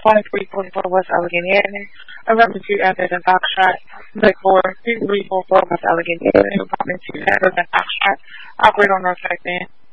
2344 West Allegheny Avenue. Apartment 2 Address and Foxtrot. Like 4 2344 West Allegheny Avenue. Apartment 2 Address and Foxtrot. Operator on Northside Band.